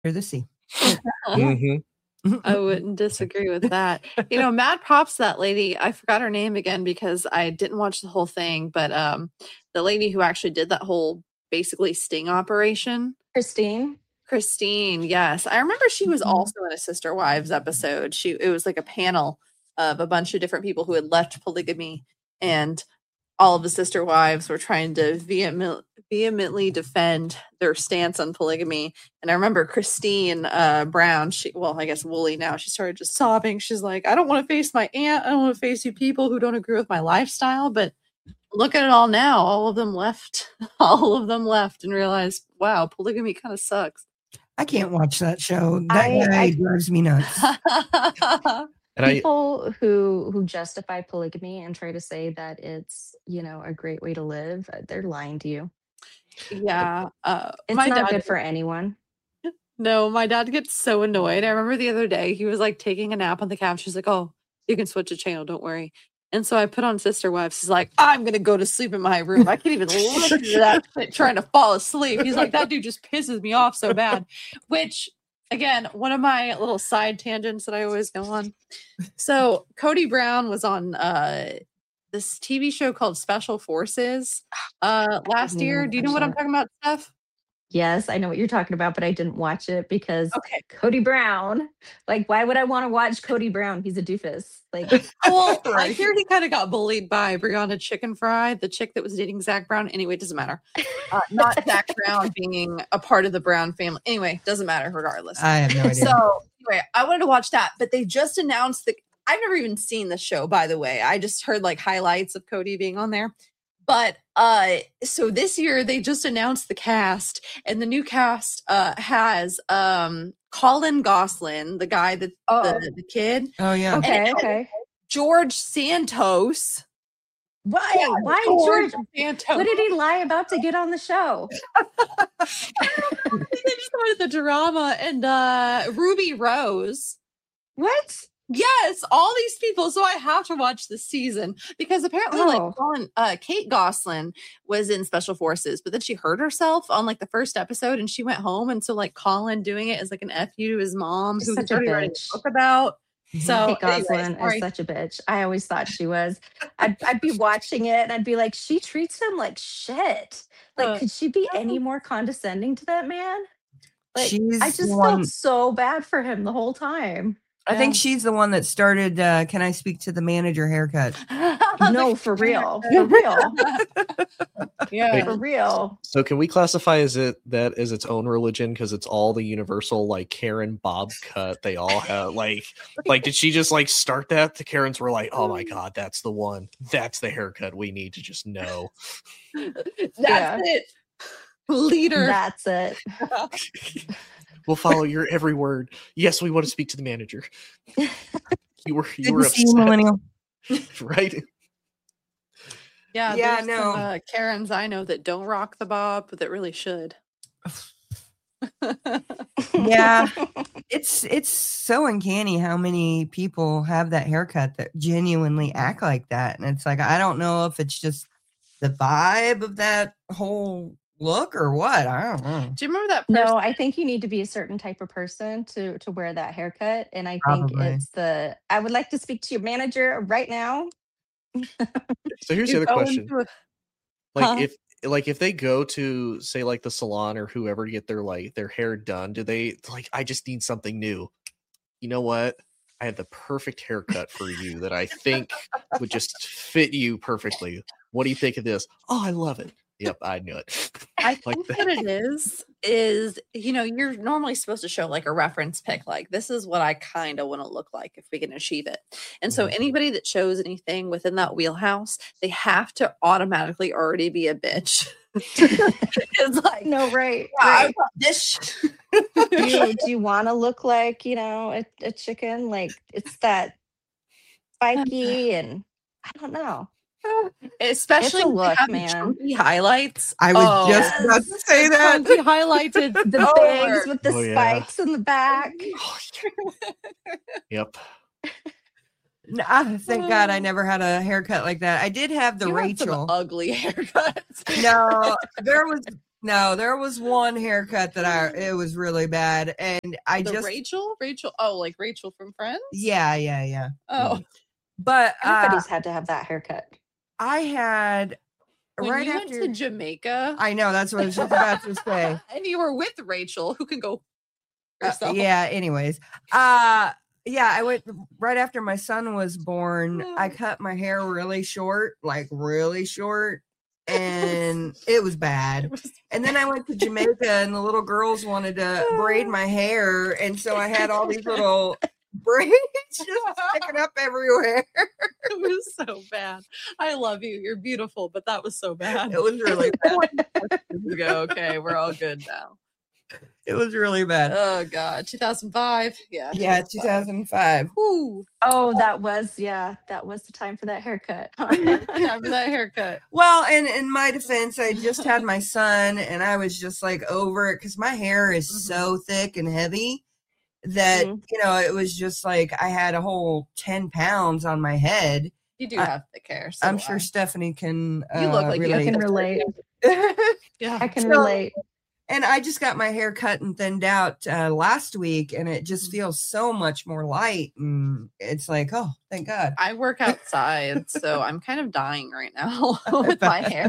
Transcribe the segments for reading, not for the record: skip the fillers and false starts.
You're the sea. Mhm. I wouldn't disagree with that. Mad props to that lady. I forgot her name again because I didn't watch the whole thing, but the lady who actually did that whole basically sting operation. Christine, yes. I remember she was also in a Sister Wives episode. It was like a panel of a bunch of different people who had left polygamy, and all of the Sister Wives were trying to vehemently defend their stance on polygamy. And I remember Christine Brown, I guess Wooly now, she started just sobbing. She's like, I don't want to face my aunt. I don't want to face you people who don't agree with my lifestyle. But look at it all now. All of them left and realized, wow, polygamy kind of sucks. I can't watch that show. That guy drives me nuts. People who justify polygamy and try to say that it's, a great way to live, they're lying to you. Yeah. It's not good for anyone. No, my dad gets so annoyed. I remember the other day, he was like taking a nap on the couch. She's like, oh, you can switch a channel. Don't worry. And so I put on Sister Wives. He's like, I'm going to go to sleep in my room. I can't even look at that shit trying to fall asleep. He's like, that dude just pisses me off so bad. Which, again, one of my little side tangents that I always go on. So Cody Brown was on this TV show called Special Forces last year. Do you know what I'm talking about, Steph? Yes, I know what you're talking about, but I didn't watch it because Cody Brown. Like, why would I want to watch Cody Brown? He's a doofus. Like, well, I hear he kind of got bullied by Brianna Chicken Fry, the chick that was dating Zach Brown. Anyway, it doesn't matter. Not Zach Brown being a part of the Brown family. Anyway, doesn't matter regardless. I have no idea. So anyway, I wanted to watch that, but they just announced I've never even seen the show, by the way. I just heard like highlights of Cody being on there. But so this year they just announced the cast, and the new cast has Colin Gosselin, the guy that the kid. Oh yeah. Okay. George Santos. Why? Yeah, Why George Santos? What did he lie about to get on the show? They just wanted the drama. And Ruby Rose. What? Yes, all these people. So I have to watch this season because apparently, Kate Gosselin was in Special Forces, but then she hurt herself on like the first episode, and she went home. And so like Colin doing it is like an FU to his mom, who he's already writing a book about. So Kate Gosselin is such a bitch. I always thought she was. I'd be watching it and I'd be like, she treats him like shit. Like, could she be any more condescending to that man? Like, I just felt so bad for him the whole time. I think she's the one that started Can I Speak to the Manager haircut? No, for real. For real. Yeah, for real. So can we classify that as its own religion because it's all the universal like Karen Bob cut they all have like did she just like start that? The Karens were like, oh my god, that's the one. That's the haircut we need to just know. That's it. Leader. That's it. We'll follow your every word. Yes, we want to speak to the manager. You were upset. Millennial. Right? Yeah, no. Karens I know that don't rock the bob, but that really should. Yeah, it's so uncanny how many people have that haircut that genuinely act like that, and it's like I don't know if it's just the vibe of that whole look or what. I don't know. Do you remember that person? No, I think you need to be a certain type of person to wear that haircut, and I think it's I would like to speak to your manager right now. So here's the other question. If they go to say like the salon or whoever to get their hair done, do they like I just need something new? You know what? I have the perfect haircut for you that I think would just fit you perfectly. What do you think of this? Oh, I love it. Yep, I knew it. I think what it is you're normally supposed to show like a reference pic, like this is what I kind of want to look like if we can achieve it. And so anybody that shows anything within that wheelhouse, they have to automatically already be a bitch. It's like, no, right. Yeah, right. I want this. Do you want to look like, a chicken? Like it's that spiky and I don't know. Especially look, man. Chunky highlights. I was just about to say that. Chunky highlighted the bangs with the spikes in the back. Yep. Thank God I never had a haircut like that. I did have the Rachel. Had some ugly haircuts. No, there was No, there was one haircut that it was really bad, and Rachel. Oh, like Rachel from Friends. Yeah. Oh, but everybody's had to have that haircut. I had when you went to Jamaica. I know, that's what I was just about to say. And you were with Rachel, who can go herself. Yeah. Anyways, yeah, I went right after my son was born. I cut my hair really short, and it was bad. And then I went to Jamaica, and the little girls wanted to braid my hair, and so I had all these little braids just sticking up everywhere. It was so bad. I love you. You're beautiful, but that was so bad. It was really bad. Okay, we're all good now. It was really bad. Oh God, 2005. Yeah, 2005. Ooh. Oh, that was the time for that haircut. Time for that haircut. Well, and in my defense, I just had my son, and I was just like over it because my hair is so thick and heavy that it was just like I had a whole 10 pounds on my head. You do have thick hair. So I'm sure Stephanie can. You look like I can relate. Yeah, I can relate. And I just got my hair cut and thinned out last week, and it just feels so much more light. And it's like, oh, thank God. I work outside, so I'm kind of dying right now with my hair.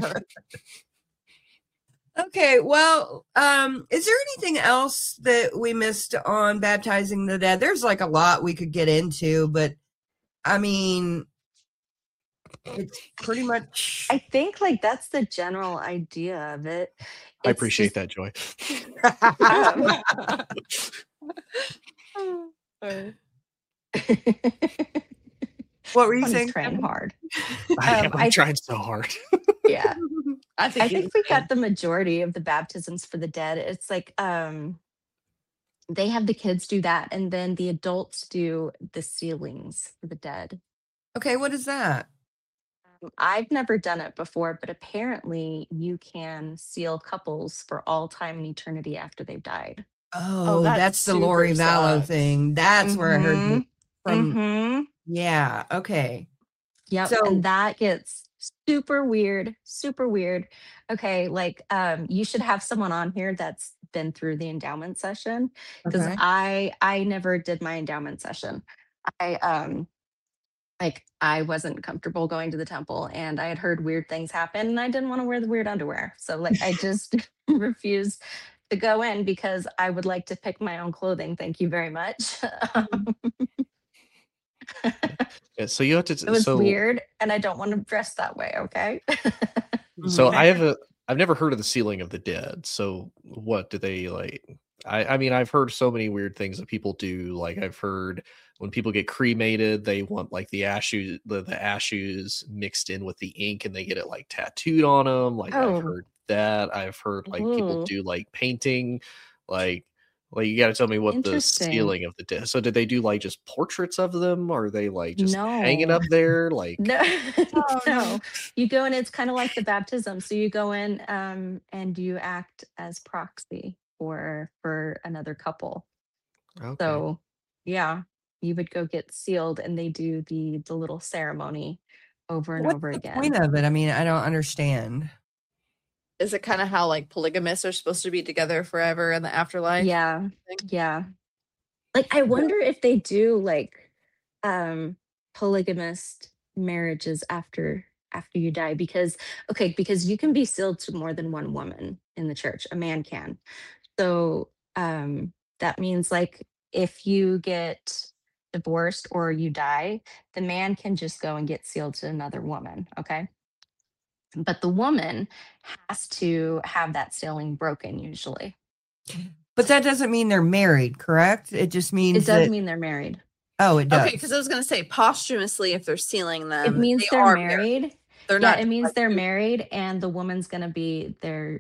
Okay, well, is there anything else that we missed on baptizing the dead? There's like a lot we could get into, but I mean, it's pretty much. I think like that's the general idea of it. I appreciate that, Joy. What were you saying? Trying hard. I'm trying so hard. Yeah. I think we got the majority of the baptisms for the dead. It's like they have the kids do that, and then the adults do the sealings for the dead. Okay, what is that? I've never done it before, but apparently you can seal couples for all time and eternity after they've died. Oh, that's the Lori Vallow thing. That's where I heard it from. Yeah. Okay. Yep. So, and that gets super weird. Okay. Like, you should have someone on here that's been through the endowment session, because I never did my endowment session. I wasn't comfortable going to the temple, and I had heard weird things happen, and I didn't want to wear the weird underwear. So like I just refused to go in because I would like to pick my own clothing. Thank you very much. Yeah, so you have to. It was weird, and I don't want to dress that way. Okay. So I've never heard of the sealing of the dead. So what do they like? I mean, I've heard so many weird things that people do. Like I've heard when people get cremated, they want like the ashes mixed in with the ink, and they get it like tattooed on them. Like I've heard that. I've heard like people do like painting, like you got to tell me what the sealing of the dead. So did they do like just portraits of them, or are they like just hanging up there? Like no, no. You go in. It's kind of like the baptism. So you go in and you act as proxy for another couple. Okay. So yeah, you would go get sealed, and they do the little ceremony over and over again. What's the point of it? I mean, I don't understand. Is it kind of how like polygamists are supposed to be together forever in the afterlife? Yeah. Yeah. Like I wonder if they do like polygamist marriages after you die, because you can be sealed to more than one woman in the church. A man can. So that means like if you get divorced or you die, the man can just go and get sealed to another woman. Okay. But the woman has to have that sealing broken usually. But that doesn't mean they're married, correct? It just means it does mean they're married. Oh, it does. Okay, because I was going to say posthumously, if they're sealing them, it means they're married. They're not. It means they're married, and the woman's going to be their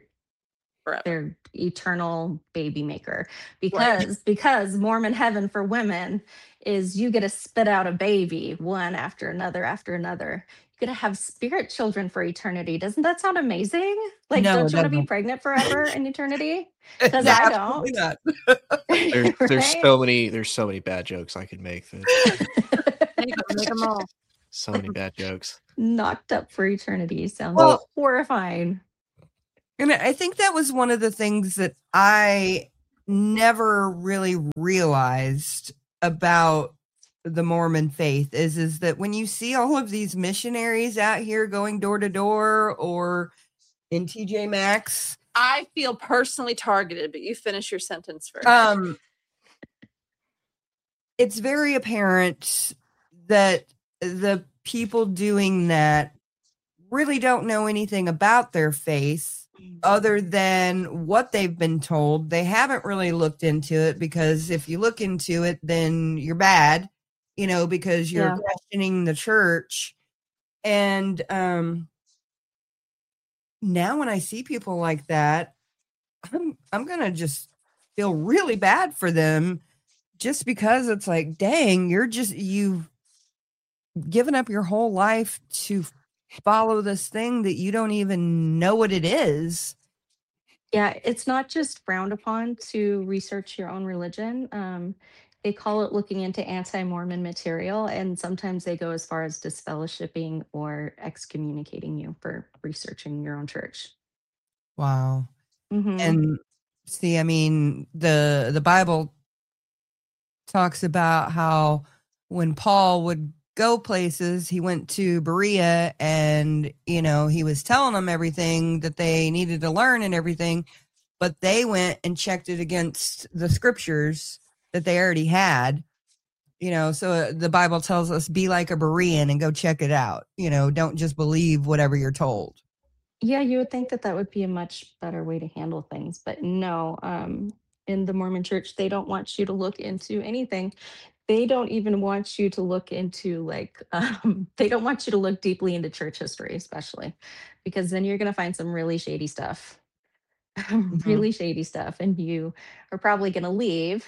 eternal baby maker, because Mormon heaven for women is you get to spit out a baby one after another. You get to have spirit children for eternity. Doesn't that sound amazing? Like, no, don't you want to be pregnant forever in eternity? Because I don't. Not. There's so many bad jokes I could make. Make them all. So many bad jokes. Knocked up for eternity sounds horrifying. And I think that was one of the things that I never really realized about the Mormon faith is that when you see all of these missionaries out here going door to door or in TJ Maxx, I feel personally targeted, but you finish your sentence first. It's very apparent that the people doing that really don't know anything about their faith other than what they've been told. They haven't really looked into it, because if you look into it, then you're bad, because you're questioning the church. And now when I see people like that, I'm going to just feel really bad for them, just because it's like, dang, you've given up your whole life to follow this thing that you don't even know what it is. Yeah, it's not just frowned upon to research your own religion. They call it looking into anti-Mormon material, and sometimes they go as far as disfellowshipping or excommunicating you for researching your own church. Wow. Mm-hmm. And see, I mean, the Bible talks about how when Paul would go places, he went to Berea, and he was telling them everything that they needed to learn and everything, but they went and checked it against the scriptures that they already had. So the Bible tells us, be like a Berean and go check it out. Don't just believe whatever you're told. Yeah, you would think that would be a much better way to handle things, but no. In the Mormon church, they don't want you to look into anything. They don't even want you to look into they don't want you to look deeply into church history, especially, because then you're going to find some really shady stuff. Really shady stuff, and you are probably going to leave.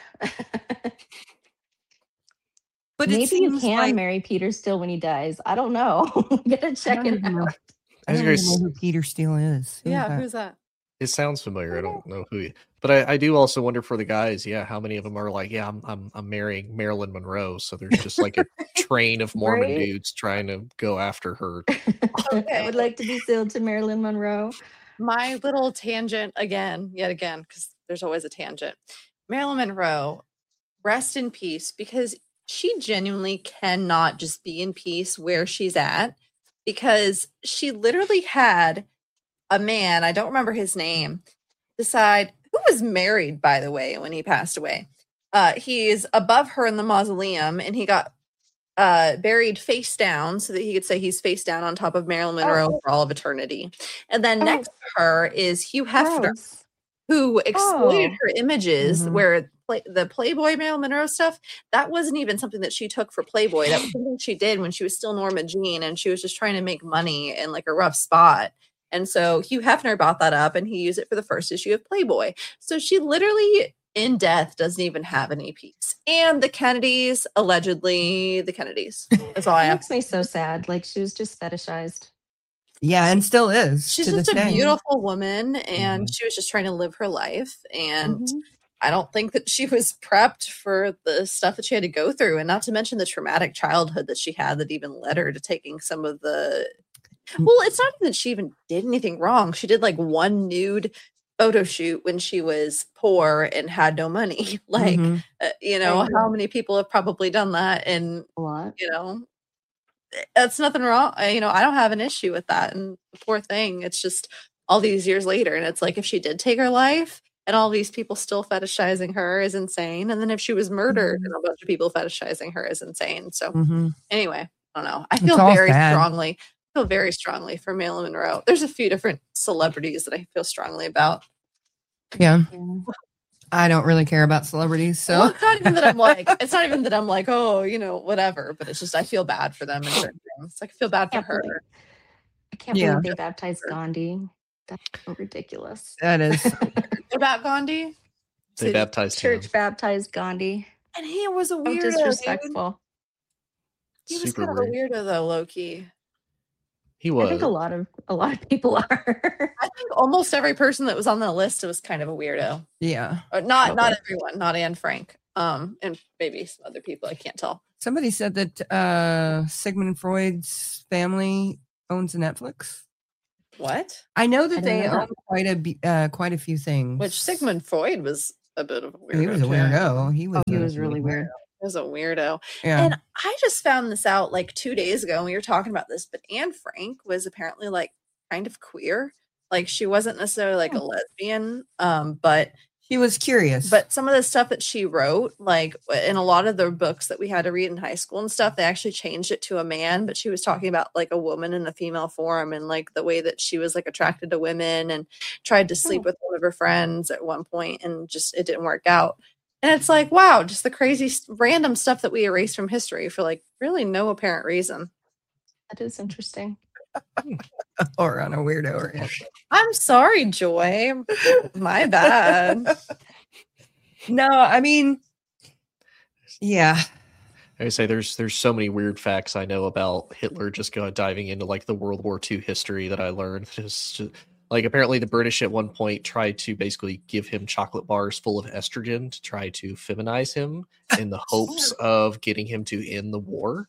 But maybe you can marry Peter Steele when he dies. I don't know. You gotta check it out. I don't even know who Peter Steele is. Who's that? It sounds familiar. I don't know who, but I do also wonder for the guys. Yeah, how many of them are like, yeah, I'm marrying Marilyn Monroe. So there's just like a train of Mormon dudes trying to go after her. I would like to be sealed to Marilyn Monroe. My little tangent yet again, because there's always a tangent. Marilyn Monroe, rest in peace, because she genuinely cannot just be in peace where she's at, because she literally had a man, I don't remember his name, decide, who was married, by the way, when he passed away. He's above her in the mausoleum, and he got buried face down so that he could say he's face down on top of Marilyn Monroe for all of eternity. And then next to her is Hugh Hefner, who exploited her images, where the Playboy Marilyn Monroe stuff, that wasn't even something that she took for Playboy. That was something she did when she was still Norma Jean, and she was just trying to make money in like a rough spot. And so Hugh Hefner bought that up, and he used it for the first issue of Playboy. So she literally, in death, doesn't even have any peace. And the Kennedys, allegedly, that's all I have. It makes me so sad. Like, she was just fetishized. Yeah, and still is. She's just a beautiful woman, and she was just trying to live her life. And I don't think that she was prepped for the stuff that she had to go through, and not to mention the traumatic childhood that she had that even led her to taking some of the... Well, it's not that she even did anything wrong. She did like one nude photo shoot when she was poor and had no money. Like, how many people have probably done that? And, a lot. That's nothing wrong. I don't have an issue with that. And the poor thing, it's just all these years later. And it's like, if she did take her life and all these people still fetishizing her is insane. And then if she was murdered and a bunch of people fetishizing her is insane. So anyway, I don't know. I feel very strongly for Marilyn Monroe. There's a few different celebrities that I feel strongly about. Yeah. I don't really care about celebrities, so well, it's not even that I'm like, oh, whatever. But it's just I feel bad for them in certain things. Like I feel bad for her. I can't believe they baptized Gandhi. That's so ridiculous. That is. About Gandhi? They baptized church baptized Gandhi, and he was a weirdo. Disrespectful. He was kind of a weirdo, though, low-key. He was. I think a lot of people are. I think almost every person that was on the list was kind of a weirdo. Yeah. Not everyone, not Anne Frank. And maybe some other people, I can't tell. Somebody said that Sigmund Freud's family owns Netflix. What? I know that I didn't they know own quite a few things. Which Sigmund Freud was a bit of a weirdo. He was a weirdo. He was really weird. He was a weirdo. Yeah. And I just found this out like 2 days ago, and we were talking about this, but Anne Frank was apparently like kind of queer. Like she wasn't necessarily like a lesbian, but she was curious. But some of the stuff that she wrote, like in a lot of the books that we had to read in high school and stuff, they actually changed it to a man, but she was talking about like a woman in a female form and like the way that she was like attracted to women and tried to sleep with one of her friends at one point and just it didn't work out. And it's like, wow, just the crazy random stuff that we erase from history for like really no apparent reason. That is interesting. Or on a weirdo rant. I'm sorry, Joy. My bad. No, I mean, yeah. I say there's so many weird facts I know about Hitler. Just diving into like the World War II history that I learned. Just like apparently the British at one point tried to basically give him chocolate bars full of estrogen to try to feminize him in the hopes of getting him to end the war.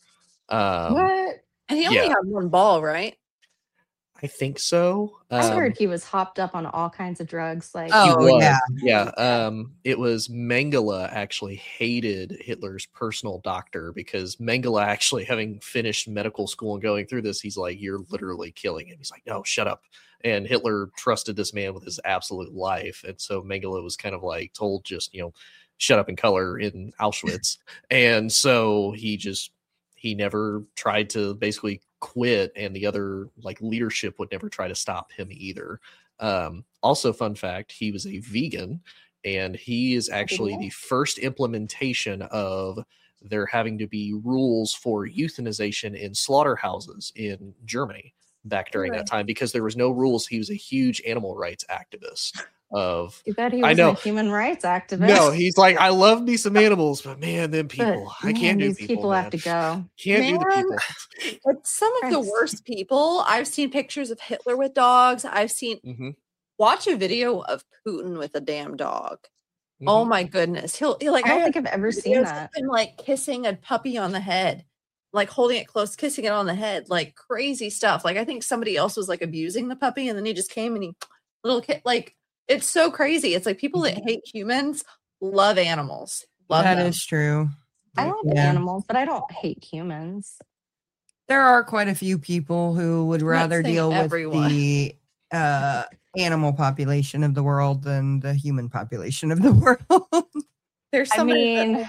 What? And he only had one ball, right? I think so. I heard he was hopped up on all kinds of drugs. Like, yeah. It was Mengele actually hated Hitler's personal doctor because Mengele actually, having finished medical school and going through this, he's like, "You're literally killing him." He's like, "No, shut up." And Hitler trusted this man with his absolute life, and so Mengele was kind of like told, just shut up and color in Auschwitz, and so he never tried to basically quit, and the other like leadership would never try to stop him either. Also, fun fact, he was a vegan, and he is actually the first implementation of there having to be rules for euthanization in slaughterhouses in Germany back during that time, because there was no rules. He was a huge animal rights activist. You bet he was a human rights activist. No, he's like, I love me some animals, but man, them people, I can't do these people have to go. Can't do the people. It's some of the worst people. I've seen pictures of Hitler with dogs. I've seen watch a video of Putin with a damn dog. Oh my goodness. He'll like, I don't think I've ever seen that. Him like kissing a puppy on the head, like holding it close, kissing it on the head, like crazy stuff. Like I think somebody else was like abusing the puppy, and then he just came and he little kid, like it's so crazy. It's like people that hate humans love animals. That is true. I love animals, but I don't hate humans. There are quite a few people who would rather deal with the animal population of the world than the human population of the world. There's I mean,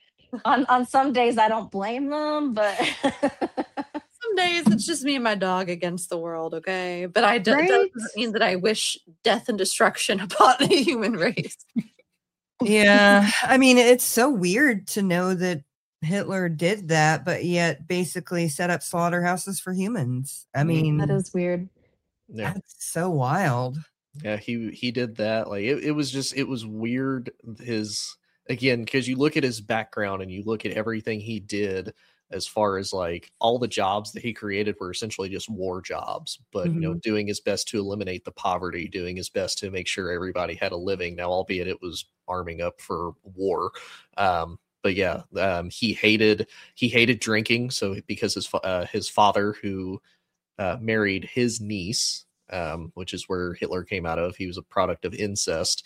on some days I don't blame them, but some days it's just me and my dog against the world, okay? But that doesn't mean that I wish death and destruction upon the human race. Yeah, I mean, it's so weird to know that Hitler did that, but yet basically set up slaughterhouses for humans. I mean, that is weird. Yeah. That's so wild. Yeah, he did that. Like it was weird. Again, because you look at his background and you look at everything he did, as far as like all the jobs that he created were essentially just war jobs, but doing his best to eliminate the poverty, doing his best to make sure everybody had a living. Now, albeit it was arming up for war. But yeah, he hated drinking. So because his father, who married his niece, which is where Hitler came out of, he was a product of incest.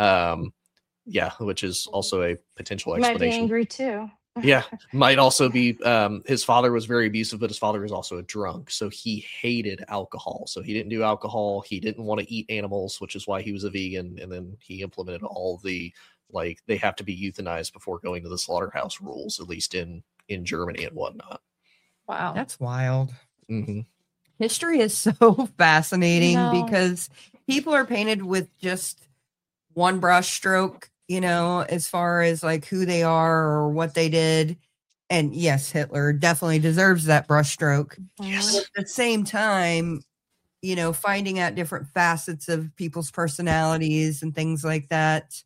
Yeah, which is also a potential explanation. Might be angry too. Yeah, might also be his father was very abusive, but his father was also a drunk, so he hated alcohol. So he didn't do alcohol. He didn't want to eat animals, which is why he was a vegan. And then he implemented all the they have to be euthanized before going to the slaughterhouse rules, at least in Germany and whatnot. Wow, that's wild. Mm-hmm. History is so fascinating because people are painted with just one brush stroke, as far as like who they are or what they did. And yes, Hitler definitely deserves that brush stroke. Yes. At the same time, finding out different facets of people's personalities and things like that.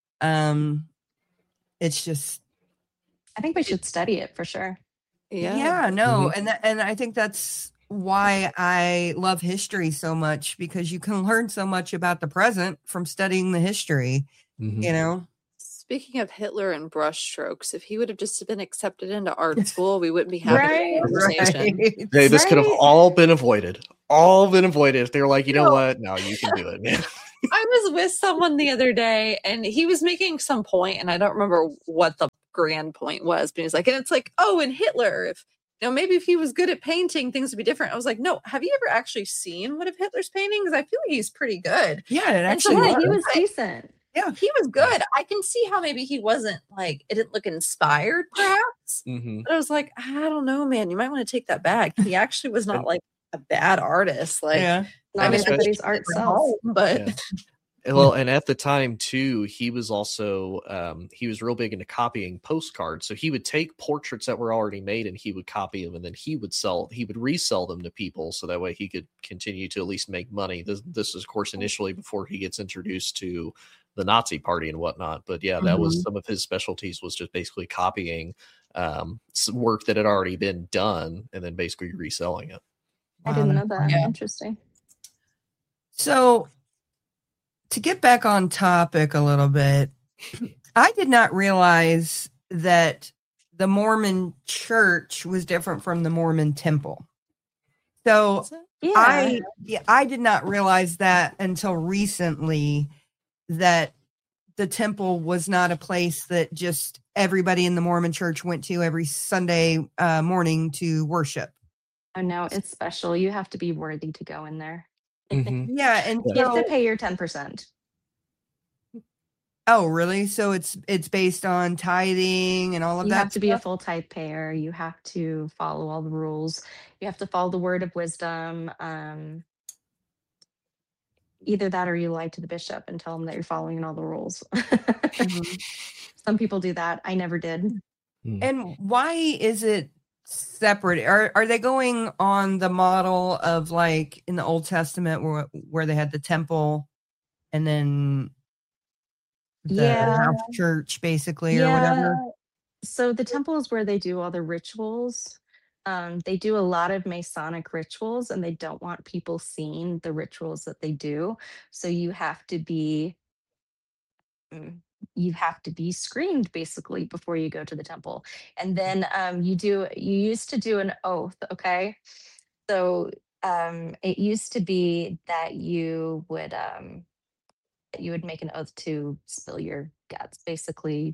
It's just, I think we should study it for sure. Yeah, no. Mm-hmm. And I think that's why I love history so much, because you can learn so much about the present from studying the history. Speaking of Hitler and brushstrokes, if he would have just been accepted into art school, we wouldn't be having a conversation. This could have all been avoided. all been avoided. They're like, you know what? No, you can do it, man. I was with someone the other day and he was making some point, and I don't remember what the grand point was, but he was like, and it's like, oh, and Hitler, if maybe if he was good at painting, things would be different. I was like, no, have you ever actually seen one of Hitler's paintings? I feel like he's pretty good. Yeah, it actually he was decent. Yeah, he was good. I can see how maybe he wasn't like, it didn't look inspired, perhaps. But I was like, I don't know, man. You might want to take that back. He actually was not like a bad artist. Like, not everybody's art sells, but. Yeah. Well, and at the time too, he was also he was real big into copying postcards. So he would take portraits that were already made and he would copy them, and then he would resell them to people, so that way he could continue to at least make money. This is, of course, initially before he gets introduced to the Nazi Party and whatnot. But yeah, that was some of his specialties, was just basically copying some work that had already been done and then basically reselling it. I didn't know that. Yeah. Interesting. So, to get back on topic a little bit, I did not realize that the Mormon church was different from the Mormon temple. So I did not realize that until recently, that the temple was not a place that just everybody in the Mormon church went to every Sunday morning to worship. Oh no, it's special. You have to be worthy to go in there. Yeah, and you have to pay your 10%. Oh, really? So it's based on tithing and all of that? You have to stuff? be a full tithe payer. You have to follow all the rules. You have to follow the word of wisdom. Either that or you lie to the bishop and tell them that you're following all the rules. Some people do that. I never did. And why is it separate? Are they going on the model of like in the Old Testament where they had the temple and then the house church basically or whatever? So the temple is where they do all the rituals. They do a lot of Masonic rituals, and they don't want people seeing the rituals that they do. So you have to be screened basically before you go to the temple. And then you used to do an oath. Okay. So it used to be that you would make an oath to spill your guts, basically.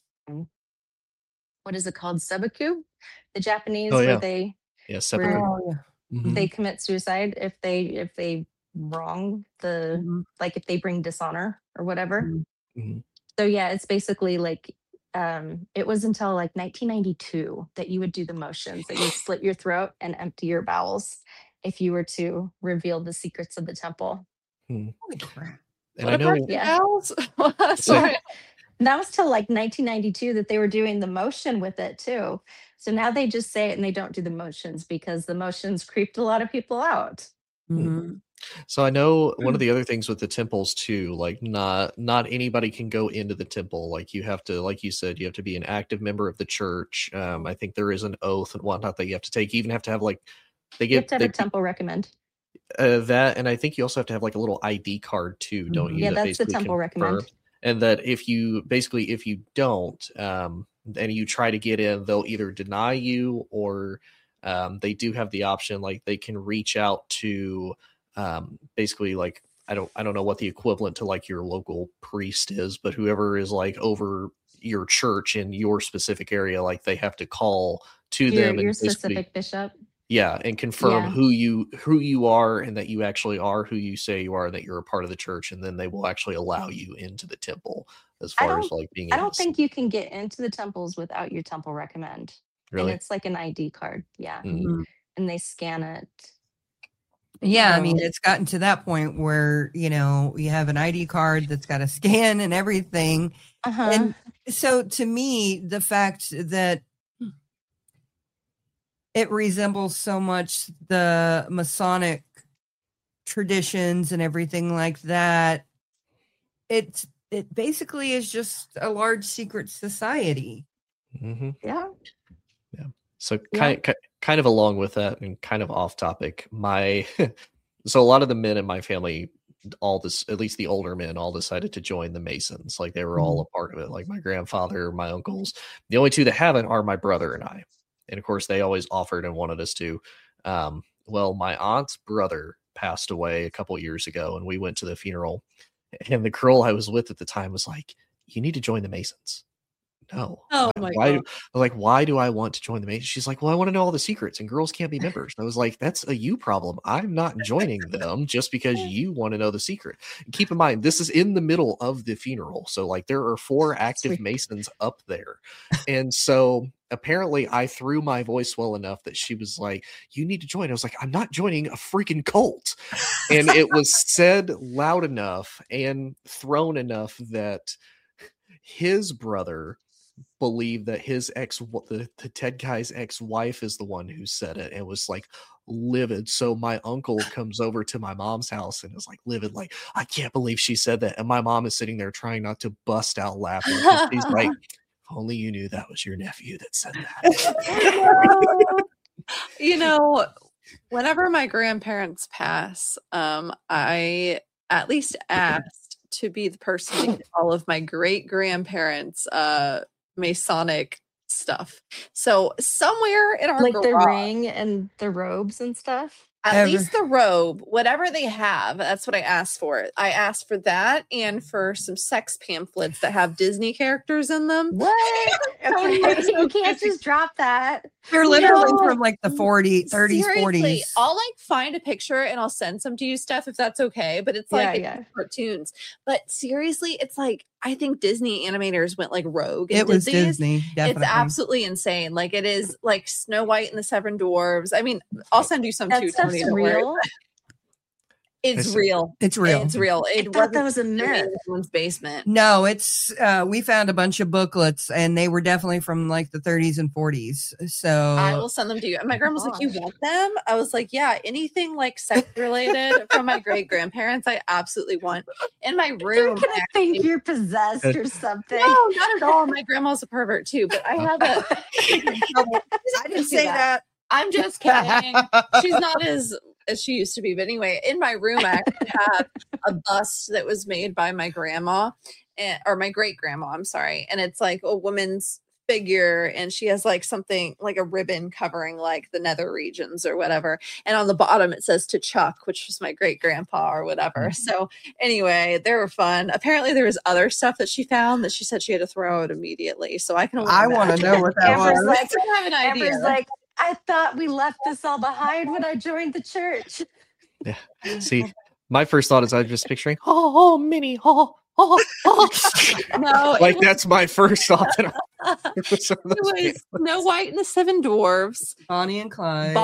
What is it called? Seppuku? The Japanese where they they commit suicide if they wrong the like if they bring dishonor or whatever. So yeah, it's basically like it was until like 1992 that you would do the motions, that you would slit your throat and empty your bowels if you were to reveal the secrets of the temple. Holy crap. And I know Sorry. That was till like 1992 that they were doing the motion with it too. So now they just say it and they don't do the motions because the motions creeped a lot of people out. So I know one of the other things with the temples too, like not anybody can go into the temple. Like you have to, like you said, you have to be an active member of the church. I think there is an oath and whatnot that you have to take. You even have to have like you have to have a temple recommend. That, and I think you also have to have like a little ID card too, don't you? Yeah, that's the temple recommend. And that if you don't, and you try to get in, they'll either deny you or they do have the option, like they can reach out to basically like, I don't know what the equivalent to like your local priest is, but whoever is like over your church in your specific area, like they have to call to them your and specific bishop. Yeah, and confirm who you are and that you actually are who you say you are, and that you're a part of the church, and then they will actually allow you into the temple as far as like being. I don't think you can get into the temples without your temple recommend. Really? And it's like an ID card. Yeah. And they scan it. Yeah, I mean, it's gotten to that point where, you have an ID card that's got a scan and everything. And so to me, the fact that it resembles so much the Masonic traditions and everything like that, it basically is just a large secret society. Yeah. So kind of along with that and kind of off topic, so a lot of the men in my family, at least the older men, all decided to join the Masons. Like they were all a part of it. Like my grandfather, my uncles. The only two that haven't are my brother and I. And of course, they always offered and wanted us to. Well, my aunt's brother passed away a couple years ago, and we went to the funeral. And the girl I was with at the time was like, "You need to join the Masons." No. Oh Why, my why god. why do I want to join the Masons? She's like, "Well, I want to know all the secrets, and girls can't be members." I was like, "That's a you problem. I'm not joining them just because you want to know the secret." And keep in mind, this is in the middle of the funeral. So like there are 4 active Sweet. Masons up there. And so apparently I threw my voice well enough that she was like, "You need to join." I was like, "I'm not joining a freaking cult." And it was said loud enough and thrown enough that his brother believed that his the Ted guy's ex-wife is the one who said it, and was like livid. So my uncle comes over to my mom's house and is like livid, like, "I can't believe she said that." And my mom is sitting there trying not to bust out laughing. He's like, "If only you knew that was your nephew that said that." You know, whenever my grandparents pass, I at least asked to be the person to get all of my great grandparents Masonic stuff. So somewhere in our Like the garage, ring and the robes and stuff. at least the robe, whatever they have, that's what I asked for. I asked for that and for some sex pamphlets that have Disney characters in them. What? Okay. You can't just drop that. They're literally No. from like the 30s, Seriously, 40s. I'll like find a picture and I'll send some to you, Steph, if that's okay. But it's like it's cartoons. But seriously, it's like I think Disney animators went like rogue. It was Disney, definitely. It's absolutely insane. Like it is like Snow White and the Seven Dwarves. I mean, I'll send you some too. That's Tony, don't worry. real. It's real. It's real. It's real. I thought that was a myth. In someone's basement. No, it's we found a bunch of booklets and they were definitely from like the 30s and 40s. So I will send them to you. And my grandma was like, "You want them?" I was like, "Yeah, anything like sex related from my great grandparents, I absolutely want." In my room, You're gonna think you're possessed or something. No, not at all. My grandma's a pervert too, but I have a. I didn't say that. I'm just kidding. She's not as she used to be. But anyway, in my room, I actually have a bust that was made by my grandma, or my great grandma. I'm sorry, and it's like a woman's figure, and she has like something like a ribbon covering like the nether regions or whatever, and on the bottom it says "to Chuck," which was my great grandpa or whatever. So anyway, they were fun. Apparently there was other stuff that she found that she said she had to throw out immediately, so I want to know what that Amber's was. like, I have an idea. Amber's like, I thought we left this all behind when I joined the church. Yeah. See, my first thought is I'm just picturing, oh, Minnie, oh. No, like that's my first thought. It was Snow White and the Seven Dwarfs, Bonnie and Clyde,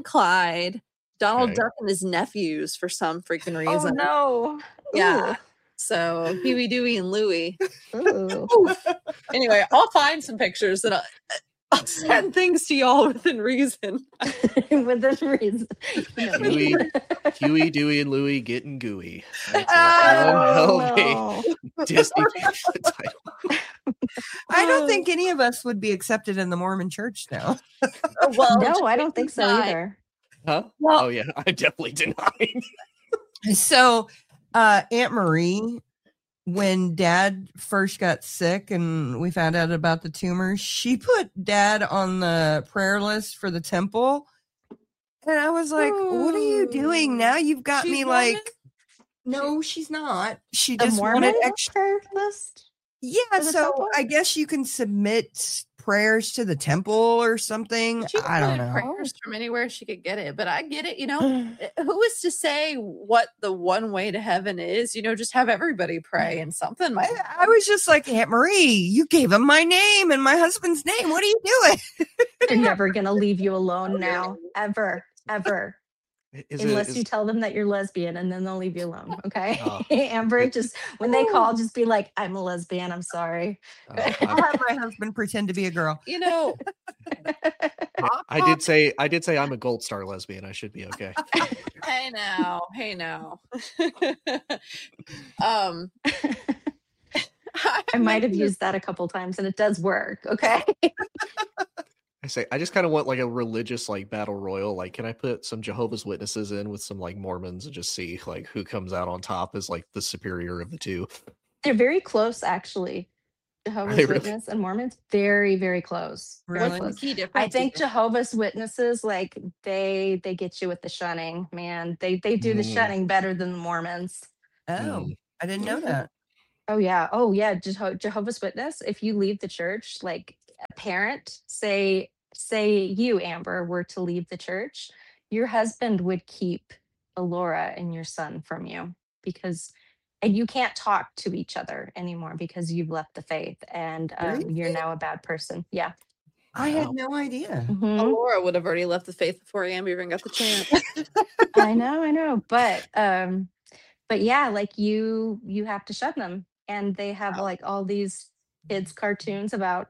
Donald Duck and his nephews for some freaking reason. Oh no! Yeah. Ooh. So Huey, Dewey, and Louie. Ooh. Anyway, I'll find some pictures and I'll send things to y'all within reason. Within reason. Huey, Dewey, and Louie getting gooey. That's no. Disney title. I don't think any of us would be accepted in the Mormon church now. Well, no, I don't think so either. Huh? Well, oh yeah, I definitely denied. So Aunt Marie, when Dad first got sick and we found out about the tumors, she put Dad on the prayer list for the temple. And I was like, what are you doing now? You've got me Mormon? like, no, she's not. She The just Mormon wanted extra. prayer list? Yeah, for the so temple? I guess you can submit prayers to the temple or something. She I don't wanted know. prayers from anywhere she could get it, but I get it. You know, who is to say what the one way to heaven is? You know, just have everybody pray and something might. I was just like, Aunt Marie, you gave him my name and my husband's name. What are you doing? They're never gonna leave you alone now, ever. Unless you tell them that you're lesbian, and then they'll leave you alone. Okay, Amber, just when they call, just be like, "I'm a lesbian. I'm sorry." I'll have my husband pretend to be a girl. You know, I did say I'm a gold star lesbian. I should be okay. hey now. I might have used that a couple times, and it does work. Okay. I just kind of want like a religious like battle royal. Like, can I put some Jehovah's Witnesses in with some like Mormons and just see like who comes out on top as like the superior of the two? They're very close, actually. Jehovah's they really? Witness and Mormons, very, very close. Very Really? What's the close. key I difference? think Jehovah's Witnesses, like they get you with the shunning, man. They do the Mm, shunning better than the Mormons. Oh, mm, I didn't know Okay. that. Oh yeah. Oh yeah. Jehovah's Witness. If you leave the church, like a parent, say you, Amber, were to leave the church, your husband would keep Alora and your son from you because and you can't talk to each other anymore because you've left the faith and Really? you're now a bad person. Yeah. I had wow. no idea. Hmm. Laura would have already left the faith before Amber even got the chance. I know. But yeah, like you have to shun them. And they have like all these kids cartoons about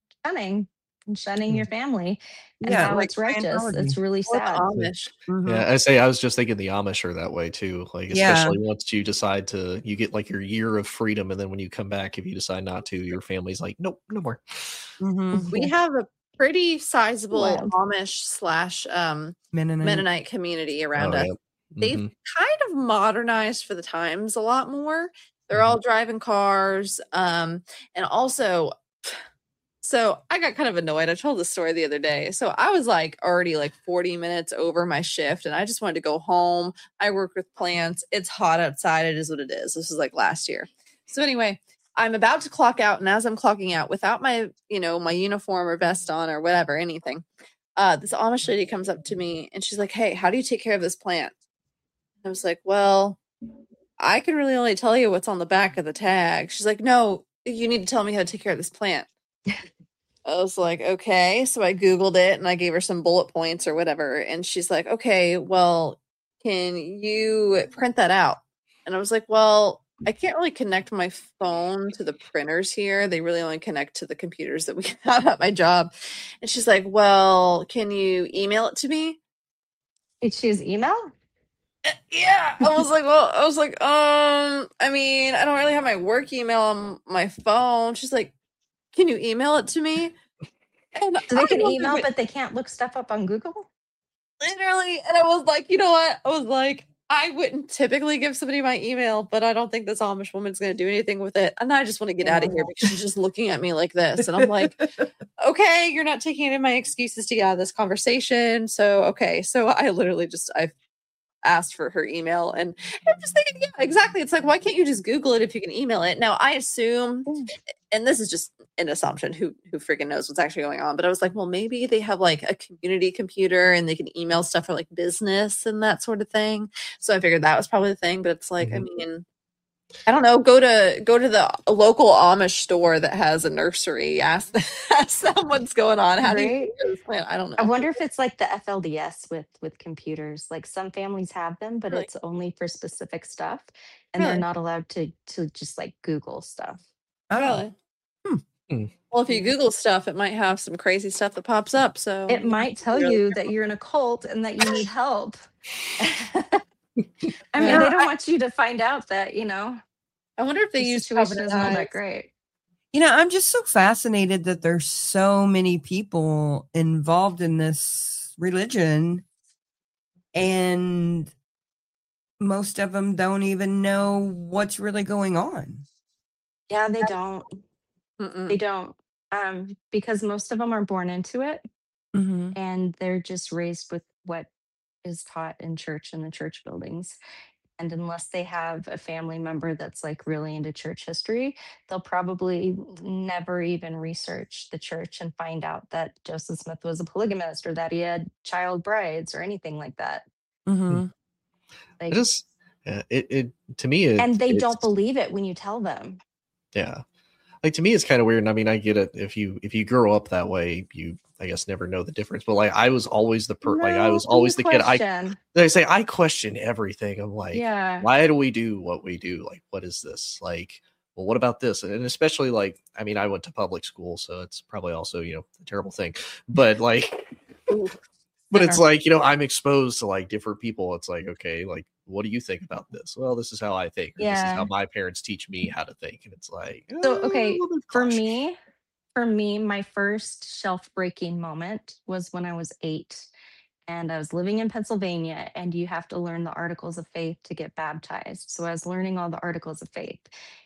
shunning your family and Yeah, how like it's righteous. It's Scientology. really Or the sad. Amish. Mhm. I was just thinking the Amish are that way too. Like, Yeah. especially once you decide you get like your year of freedom, and then when you come back, if you decide not to, your family's like, nope, no more. Mhm. We have a pretty sizable Wild. Amish slash Mennonite. Mennonite community around Oh us. yeah. They've hmm kind of modernized for the times a lot more. They're Mhm. all driving cars. And also, so I got kind of annoyed. I told this story the other day. So I was like already like 40 minutes over my shift and I just wanted to go home. I work with plants. It's hot outside. It is what it is. This was like last year. So anyway, I'm about to clock out. And as I'm clocking out without my, my uniform or vest on or whatever, anything, this Amish lady comes up to me and she's like, "Hey, how do you take care of this plant?" I was like, "Well, I can really only tell you what's on the back of the tag." She's like, "No, you need to tell me how to take care of this plant." I was like, "Okay." So I Googled it and I gave her some bullet points or whatever. And she's like, "Okay, well, can you print that out?" And I was like, "Well, I can't really connect my phone to the printers here. They really only connect to the computers that we have at my job." And she's like, "Well, can you email it to me?" Did she use email? Yeah. I was like, I mean, I don't really have my work email on my phone. She's like, "Can you email it to me?" And So they I can wasn't email, even but they can't look stuff up on Google? literally, and I was like, you know what? I was like, I wouldn't typically give somebody my email, but I don't think this Amish woman's going to do anything with it. And I just want to get out of here because she's just looking at me like this. And I'm like, okay, you're not taking any of my excuses to get out of this conversation. So, okay. So I literally I asked for her email and I'm just thinking, yeah, exactly. It's like, why can't you just Google it if you can email it? Now, I assume, and this is just an assumption, who freaking knows what's actually going on, but I was like, well, maybe they have like a community computer and they can email stuff for like business and that sort of thing. So I figured that was probably the thing, but it's like, I mean, I don't know, go to the local Amish store that has a nursery, ask them what's going on. How do you Right. take care of this plant? I don't know. I wonder if it's like the FLDS with computers. Like some families have them, but Really? it's only for specific stuff, and they're Really? not allowed to just like Google stuff. Oh, Really? Hmm. Well, if you Google stuff, it might have some crazy stuff that pops up. So It might tell really you that you're in a cult and that you need help. I mean, Yeah. they don't want you to find out that I wonder if they the use situation Covenant is not Eyes. that great. I'm just so fascinated that there's so many people involved in this religion, and most of them don't even know what's really going on. Yeah, they don't. Mm-mm. They don't. Because most of them are born into it, Mm-hmm. and they're just raised with what is taught in church and the church buildings. And unless they have a family member that's like really into church history, they'll probably never even research the church and find out that Joseph Smith was a polygamist or that he had child brides or anything like that. Mm-hmm. It Like, is. It to me and they it's don't believe it when you tell them. yeah. Like to me, it's kind of weird. And I mean, I get it. If you grow up that way, you I guess never know the difference. But like I was always the I was always the kid. I say I question everything. I'm like, Yeah. why do we do what we do? Like, what is this? Like, well, what about this? And especially like, I mean, I went to public school, so it's probably also a terrible thing. But like, but it's like I'm exposed to like different people. It's like, okay, like what do you think about this? Well, this is how I think. Or this is how my parents teach me how to think. And it's like, So okay, a little bit for cautious. me, my first shelf breaking moment was when I was 8 and I was living in Pennsylvania, and you have to learn the articles of faith to get baptized. So I was learning all the articles of faith.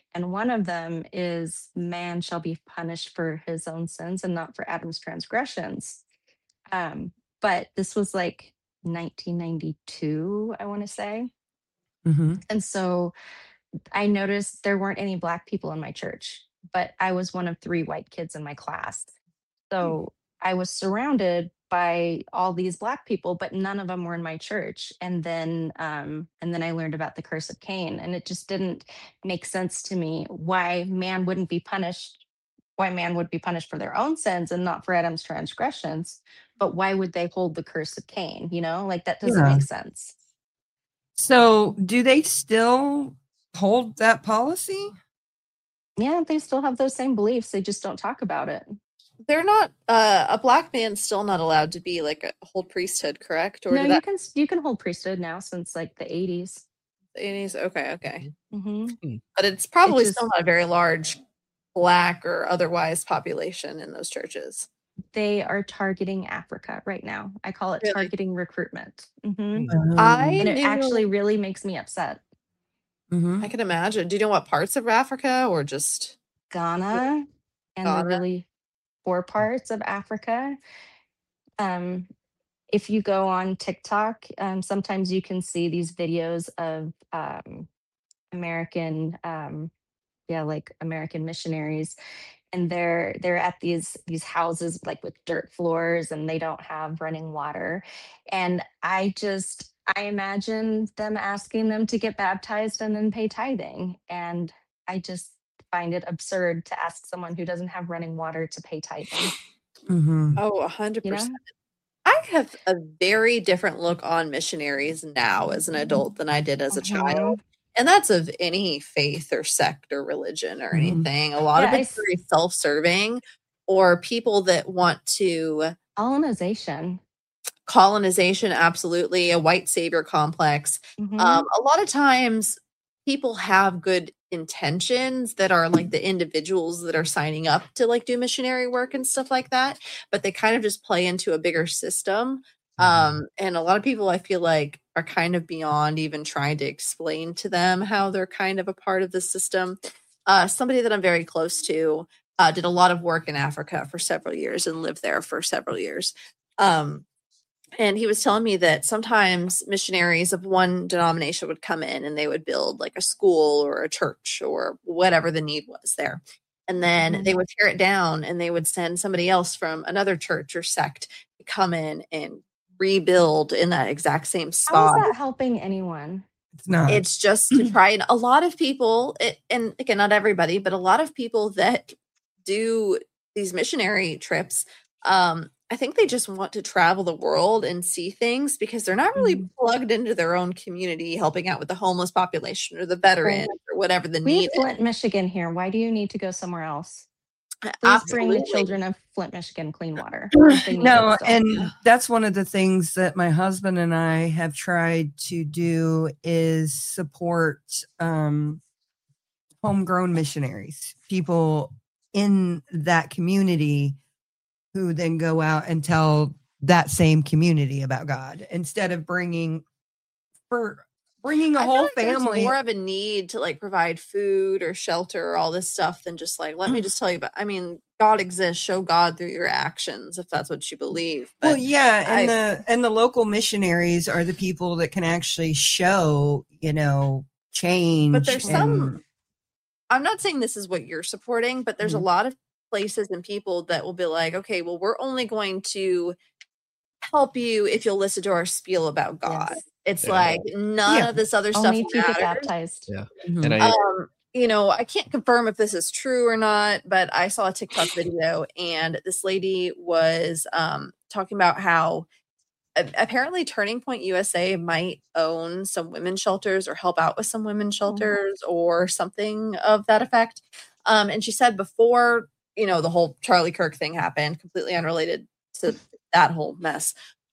And one of them is man shall be punished for his own sins and not for Adam's transgressions. But this was like 1992, I want to say. Mm-hmm. And so I noticed there weren't any Black people in my church, but I was one of 3 white kids in my class. So I was surrounded by all these Black people, but none of them were in my church. And then I learned about the curse of Cain, and it just didn't make sense to me why man would be punished for their own sins and not for Adam's transgressions. But why would they hold the curse of Cain? Like that doesn't Yeah. make sense. So do they still hold that policy? Yeah, they still have those same beliefs. They just don't talk about it. They're not a Black man's still not allowed to be like a hold priesthood, correct? Or no, you can hold priesthood now since like the 80s. The 80s. Okay. Mm-hmm. But it's probably still not a very large Black or otherwise population in those churches. They are targeting Africa right now. I call it targeting recruitment. Mm-hmm. And it actually really makes me upset. Mm-hmm. I can imagine. Do you know what parts of Africa, or just Ghana and the really poor parts of Africa? If you go on TikTok, sometimes you can see these videos of American missionaries, and they're at these houses like with dirt floors, and they don't have running water. And I imagine them asking them to get baptized and then pay tithing. And I just find it absurd to ask someone who doesn't have running water to pay tithing. Mm-hmm. Oh, 100%. I have a very different look on missionaries now as an adult than I did as a child. And that's of any faith or sect or religion or anything. A lot of it's very self-serving, or people that want to colonization, absolutely. A white savior complex. A lot of times people have good intentions that are like the individuals that are signing up to like do missionary work and stuff like that, but they kind of just play into a bigger system. And a lot of people, I feel like, are kind of beyond even trying to explain to them how they're kind of a part of the system. Somebody that I'm very close to did a lot of work in Africa for several years and lived there for several years. And he was telling me that sometimes missionaries of one denomination would come in and they would build like a school or a church or whatever the need was there. And then they would tear it down and they would send somebody else from another church or sect to come in and rebuild in that exact same spot. How is that helping anyone? It's not. It's just to try. And a lot of people, and again, not everybody, but a lot of people that do these missionary trips, I think they just want to travel the world and see things because they're not really plugged into their own community, helping out with the homeless population or the veterans or whatever the need is. Flint, Michigan here. Why do you need to go somewhere else? Please bring the children of Flint, Michigan clean water. No, and that's one of the things that my husband and I have tried to do is support homegrown missionaries, people in that community who then go out and tell that same community about God instead of bringing a whole family. There's more of a need to like provide food or shelter or all this stuff than just like, let me just tell you about, I mean, God exists, show God through your actions if that's what you believe. But well, yeah, and the local missionaries are the people that can actually show, change. But there's some, I'm not saying this is what you're supporting, but there's a lot of places and people that will be like, okay, well, we're only going to help you if you'll listen to our spiel about God. Yes. It's like none of this other stuff only if you get baptized. Yeah. Mm-hmm. And I can't confirm if this is true or not, but I saw a TikTok video and this lady was talking about how apparently Turning Point USA might own some women's shelters or help out with some women's shelters or something of that effect. And she said before, the whole Charlie Kirk thing happened, completely unrelated to that whole mess.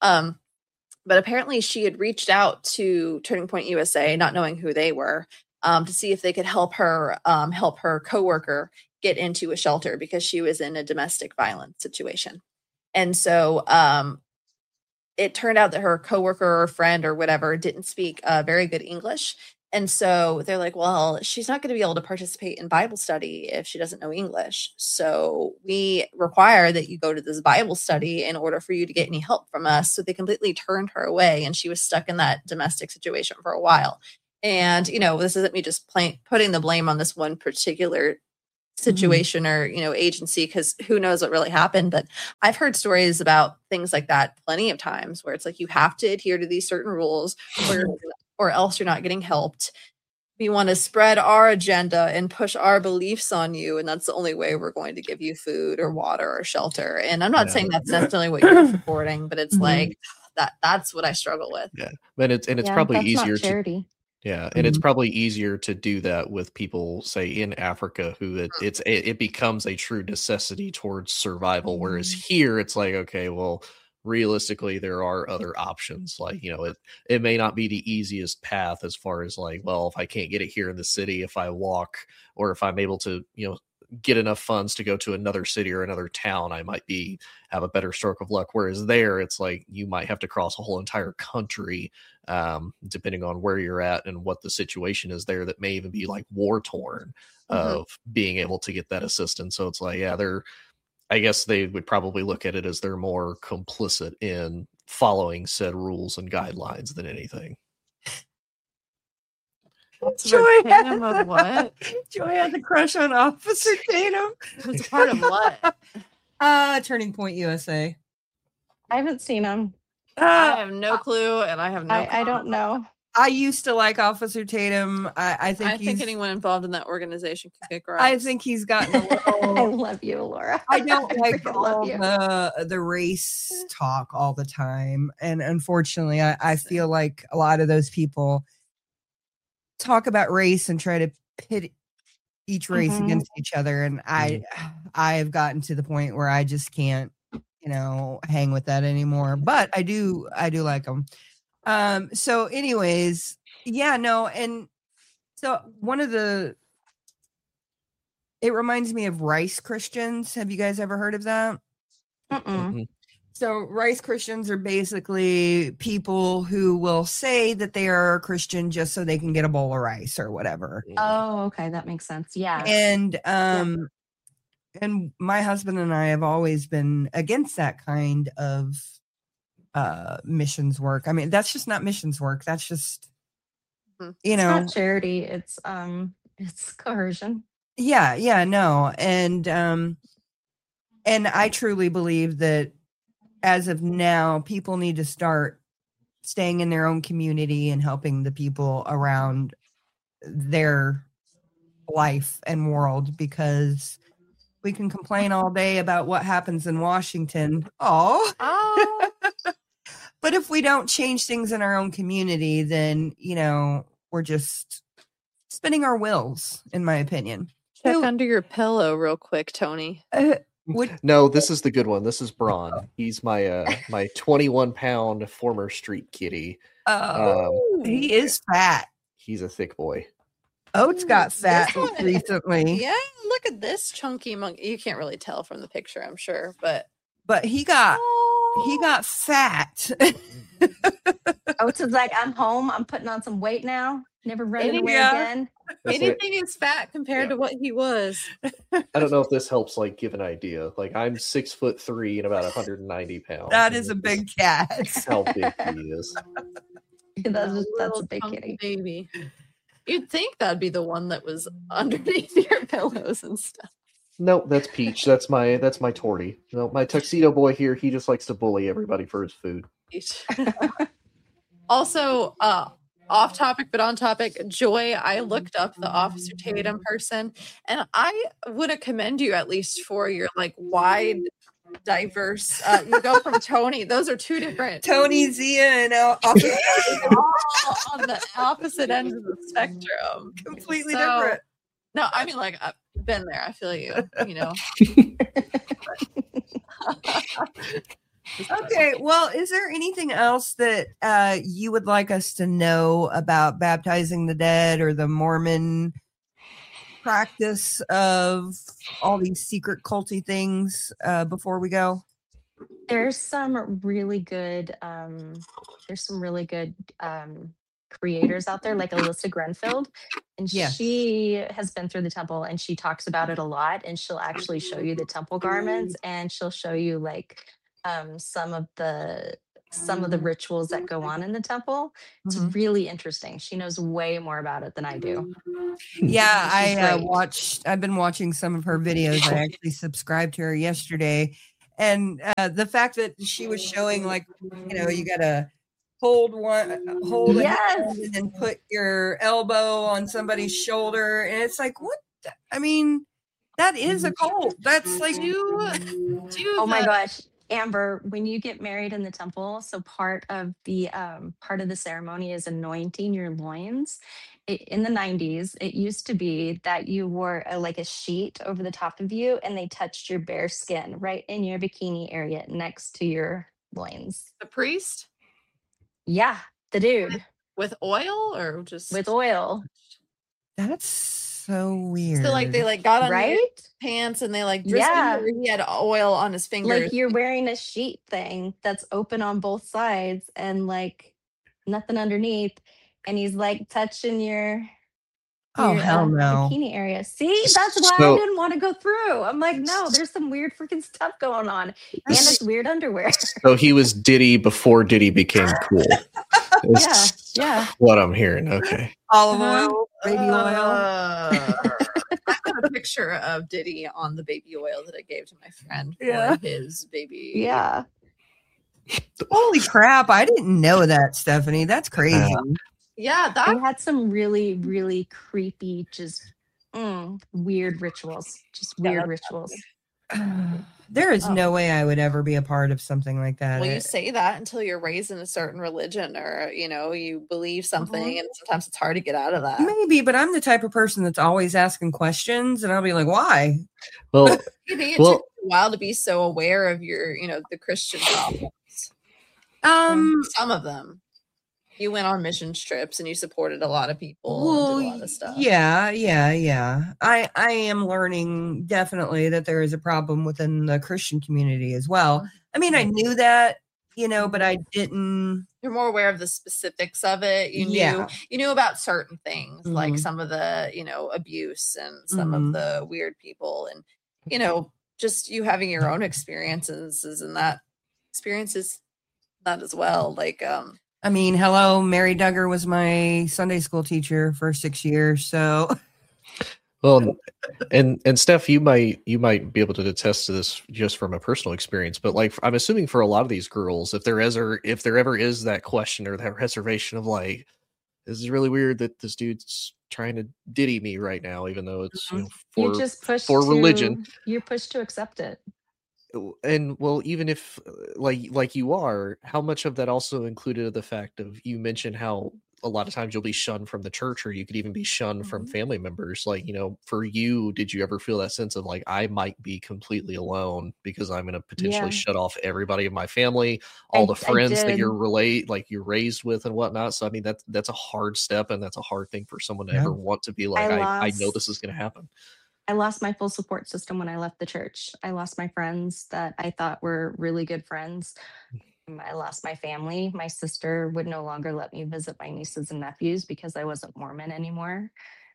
But apparently she had reached out to Turning Point USA, not knowing who they were, to see if they could help her coworker get into a shelter because she was in a domestic violence situation. And so it turned out that her coworker or friend or whatever didn't speak very good English. And so they're like, well, she's not going to be able to participate in Bible study if she doesn't know English. So we require that you go to this Bible study in order for you to get any help from us. So they completely turned her away, and she was stuck in that domestic situation for a while. And, this isn't me just putting the blame on this one particular situation or, agency, because who knows what really happened. But I've heard stories about things like that plenty of times where it's like you have to adhere to these certain rules or else you're not getting helped. We want to spread our agenda and push our beliefs on you, and that's the only way we're going to give you food or water or shelter. And I'm not saying that's necessarily what you're supporting, but it's like that's what I struggle with. Yeah. And it's probably easier to and it's probably easier to do that with people, say, in Africa, who it becomes a true necessity towards survival. Whereas here, it's like, okay, well, realistically, there are other options. Like, it may not be the easiest path as far as like, well, if I can't get it here in the city, if I walk, or if I'm able to, get enough funds to go to another city or another town, I might have a better stroke of luck. Whereas there, it's like you might have to cross a whole entire country, depending on where you're at and what the situation is there, that may even be like war torn of being able to get that assistance. So it's like, I guess they would probably look at it as they're more complicit in following said rules and guidelines than anything. Joy of what? Joy has a crush on Officer Tatum. It's part of what? Turning Point USA. I haven't seen him. I have no clue, and I have no. I don't know. I used to like Officer Tatum. I think anyone involved in that organization can kick rocks. I think he's gotten a little. I love you, Laura. I don't like all the race talk all the time, and unfortunately, I feel like a lot of those people talk about race and try to pit each race against each other, and I have gotten to the point where I just can't, hang with that anymore. But I do like them. So anyways, and so it reminds me of Rice Christians. Have you guys ever heard of that? So Rice Christians are basically people who will say that they are a Christian just so they can get a bowl of rice or whatever. Oh, okay. That makes sense. Yeah. And and my husband and I have always been against that kind of missions work. I mean, that's just not missions work. That's just, it's not charity. It's coercion. No. And I truly believe that as of now, people need to start staying in their own community and helping the people around their life and world, because we can complain all day about what happens in Washington. Oh. But if we don't change things in our own community, then, we're just spinning our wheels, in my opinion. Check under your pillow real quick, Tony. No, this is the good one. This is Braun. He's my 21-pound former street kitty. He is fat. He's a thick boy. Oats got fat recently. Yeah, look at this chunky monkey. You can't really tell from the picture, I'm sure, but he got fat. Oats is like, I'm home. I'm putting on some weight now. Never running away again. Anything is fat compared to what he was. I don't know if this helps like give an idea. Like, I'm 6'3" and about 190 pounds. That is a big cat. That's how big he is. That's a big kitty. Baby. You'd think that'd be the one that was underneath your pillows and stuff. Nope, that's Peach. That's my Torty. No, my tuxedo boy here, he just likes to bully everybody for his food. Also, off topic but on topic, Joy, I looked up the Officer Tatum person, and I would have commend you at least for your like wide, diverse. You go from Tony; those are two different. Tony Zia and Officer on the opposite end of the spectrum, completely different. No, I mean, like, I've been there. I feel you. Okay, well, is there anything else that you would like us to know about baptizing the dead or the Mormon practice of all these secret culty things before we go? There's some really good creators out there, like Alyssa Grenfield, and Yes. she has been through the temple and she talks about it a lot. And she'll actually show you the temple garments, and she'll show you like some of the rituals that go on in the temple. It's Mhm. really interesting. She knows way more about it than I do. Yeah, She's great. I've been watching some of her videos. I actually subscribed to her yesterday, and the fact that she was showing, like, you gotta hold a Yes. hand and then put your elbow on somebody's shoulder, and it's like, what? I mean, that is a cult. That's like, Oh my gosh, Amber, when you get married in the temple, so part of the ceremony is anointing your loins. In the 90s, it used to be that you wore like a sheet over the top of you, and they touched your bare skin right in your bikini area next to your loins. The priest? Yeah, the dude. With oil or just with oil. That's so weird. So like they like got on Right? your pants and they like drizzled Yeah. or he had oil on his fingers. Like you're wearing a sheet thing that's open on both sides and like nothing underneath. And he's like touching your hell no. bikini area. See, that's why I didn't want to go through. I'm like, no, there's some weird freaking stuff going on. And it's weird underwear. So he was Diddy before Diddy became cool. Yeah. What I'm hearing. Okay. Olive oil, baby oil. I have a picture of Diddy on the baby oil that I gave to my friend for his baby. Yeah. Holy crap. I didn't know that, Stephanie. That's crazy. Yeah, I had some really, really creepy, just weird rituals. Just weird rituals. There is no way I would ever be a part of something like that. Well, you say that until you're raised in a certain religion or, you believe something and sometimes it's hard to get out of that. Maybe, but I'm the type of person that's always asking questions and I'll be like, why? Well, Maybe it took a while to be so aware of your, the Christian problems. Some of them. You went on mission trips and you supported a lot of people and did a lot of stuff. Yeah. I am learning definitely that there is a problem within the Christian community as well. I mean, I knew that, but I didn't. You're more aware of the specifics of it. You knew about certain things, like some of the, abuse and some of the weird people and, just you having your own experiences and that experiences that as well. Like, I mean, hello, Mary Duggar was my Sunday school teacher for 6 years. So, well, and Steph, you might be able to attest to this just from a personal experience. But like, I'm assuming for a lot of these girls, if there ever is that question or that reservation of like, this is really weird that this dude's trying to Diddy me right now, even though it's for religion. You're pushed to accept it. And well, even if like you are, how much of that also included the fact of you mentioned how a lot of times you'll be shunned from the church or you could even be shunned from family members. Like, for you, did you ever feel that sense of like, I might be completely alone because I'm going to potentially shut off everybody in my family, all the friends that you're raised with and whatnot. So, I mean, that's a hard step and that's a hard thing for someone to ever want to be like, I know this is going to happen. I lost my full support system when I left the church. I lost my friends that I thought were really good friends. I lost my family. My sister would no longer let me visit my nieces and nephews because I wasn't Mormon anymore.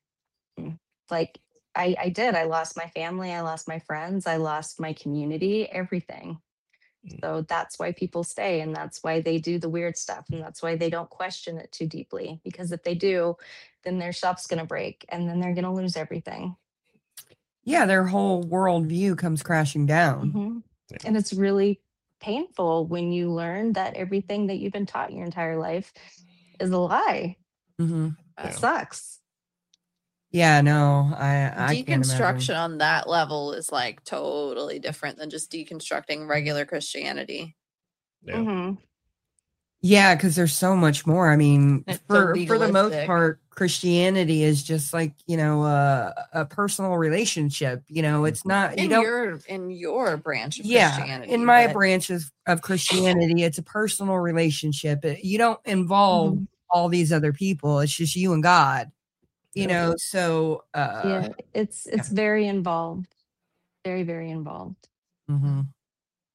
Like I did. I lost my family. I lost my friends. I lost my community, everything. So that's why people stay and that's why they do the weird stuff. And that's why they don't question it too deeply. Because if they do, then their shop's going to break and then they're going to lose everything. Yeah, their whole worldview comes crashing down. And it's really painful when you learn that everything that you've been taught your entire life is a lie. That sucks. Yeah, no, I deconstruction on that level is like totally different than just deconstructing regular Christianity. Yeah, because there's so much more. I mean, for the most part, Christianity is just like, a personal relationship. It's not in your branch of Christianity. In my branch of Christianity, it's a personal relationship. You don't involve all these other people. It's just you and God. So it's very involved. Very, very involved.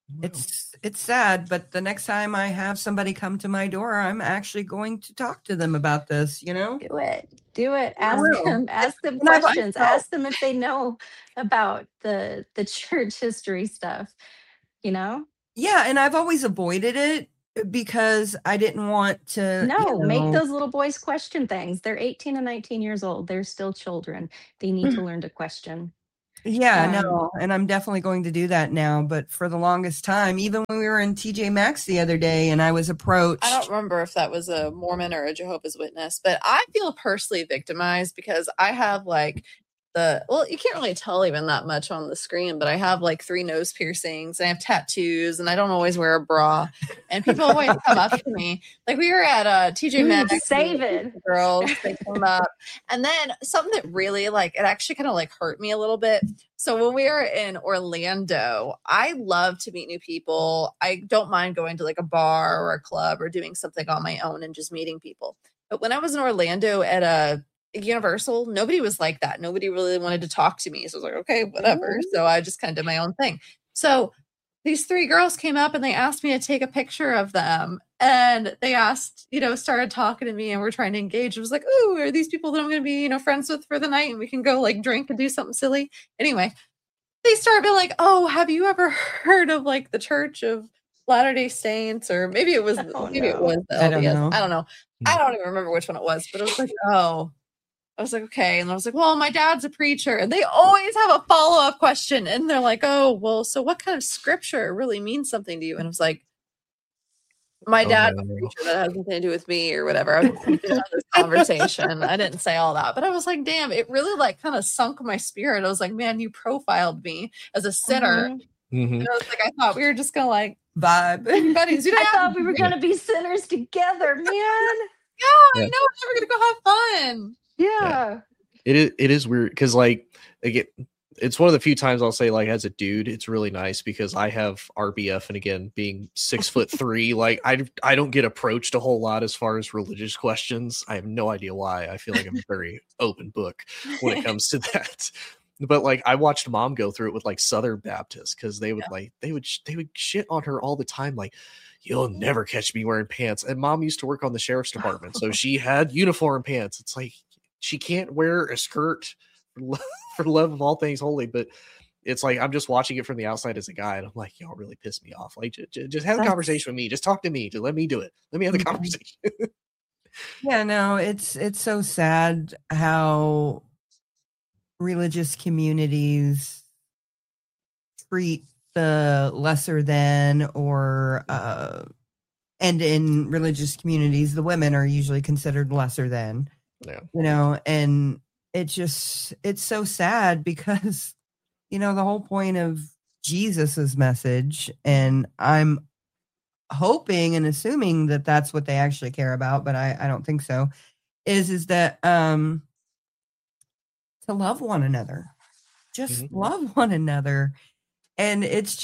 It's sad, but the next time I have somebody come to my door, I'm actually going to talk to them about this, you know? Do it. Ask them And questions. Ask them if they know about the church history stuff, you know? Yeah, and I've always avoided it because I didn't want to, No, make those little boys question things. They're 18 and 19 years old. They're still children. They need to learn to question. Yeah, no, and I'm definitely going to do that now. But for the longest time, even when we were in TJ Maxx the other day and I was approached. I don't remember if that was a Mormon or a Jehovah's Witness, but I feel personally victimized because I have like you can't really tell even that much on the screen, but I have like 3 nose piercings and I have tattoos and I don't always wear a bra. And people always come up to me. Like we were at TJ Maxx. Save it. Girls, they come up. And then something that really it actually kind of like hurt me a little bit. So when we were in Orlando, I love to meet new people. I don't mind going to like a bar or a club or doing something on my own and just meeting people. But when I was in Orlando at a Universal, nobody was like that. Nobody really wanted to talk to me. So I was like, okay, whatever. So I just kind of did my own thing. So these 3 girls came up and they asked me to take a picture of them. And they asked, started talking to me and we're trying to engage. It was like, oh, are these people that I'm going to be, friends with for the night and we can go like drink and do something silly? Anyway, they started being like, oh, have you ever heard of like the Church of Latter-day Saints? Or maybe it was, it was the LDS. I don't know. I don't even remember which one it was, but it was like, oh. I was like, okay. And I was like, well, my dad's a preacher. And they always have a follow-up question. And they're like, oh, well, so what kind of scripture really means something to you? And I was like, my dad's a preacher. That has nothing to do with me or whatever. I was thinking about this conversation. I didn't say all that. But I was like, damn, it really like kind of sunk my spirit. I was like, man, you profiled me as a sinner. Mm-hmm. And I was like, I thought we were just going to like vibe. Buddies. I thought we were going to be sinners together, man. Yeah, I know. We're going to go have fun. Yeah. It is weird because like again, it's one of the few times I'll say like as a dude, it's really nice because I have RBF, and again, being 6'3", like I don't get approached a whole lot as far as religious questions. I have no idea why. I feel like I'm a very open book when it comes to that. But like I watched Mom go through it with like Southern Baptists because they would they would shit on her all the time, like, you'll never catch me wearing pants. And Mom used to work on the sheriff's department, so she had uniform pants. It's like she can't wear a skirt for the love of all things holy. But it's like I'm just watching it from the outside as a guy, and I'm like, y'all really piss me off. Like, just have a conversation with me. Just talk to me. Just let me do it. Let me have the conversation. Yeah, no, it's so sad how religious communities treat the lesser than, or and in religious communities the women are usually considered lesser than. And it's so sad because the whole point of Jesus's message, and I'm hoping and assuming that that's what they actually care about, but I don't think so, is that to love one another. Just love one another. And it's